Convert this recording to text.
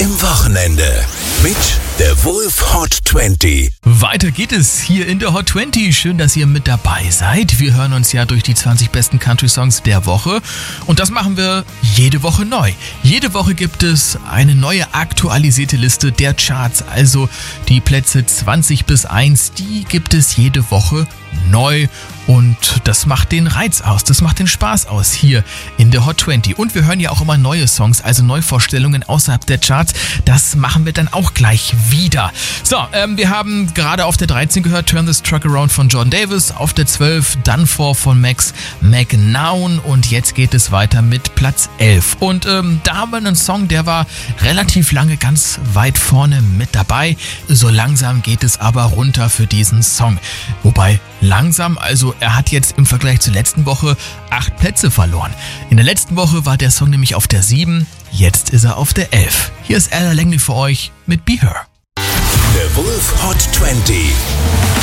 im Wochenende mit der Wolf Hot 20. Weiter geht es hier in der Hot 20. Schön, dass ihr mit dabei seid. Wir hören uns ja durch die 20 besten Country-Songs der Woche. Und das machen wir jede Woche neu. Jede Woche gibt es eine neue aktualisierte Liste der Charts. Also die Plätze 20 bis 1, die gibt es jede Woche neu. Und das macht den Reiz aus, das macht den Spaß aus hier in der Hot 20. Und wir hören ja auch immer neue Songs, also Neuvorstellungen außerhalb der Charts. Das machen wir dann auch gleich wieder. So, wir haben gerade auf der 13 gehört Turn This Truck Around von John Davis, auf der 12 Done For von Max McNown und jetzt geht es weiter mit Platz 11. Und da haben wir einen Song, der war relativ lange ganz weit vorne mit dabei. So langsam geht es aber runter für diesen Song. Wobei langsam, also er hat jetzt im Vergleich zur letzten Woche 8 Plätze verloren. In der letzten Woche war der Song nämlich auf der 7, jetzt ist er auf der 11. Hier ist Ella Langley für euch mit Be Her. Der Wolf Hot 20.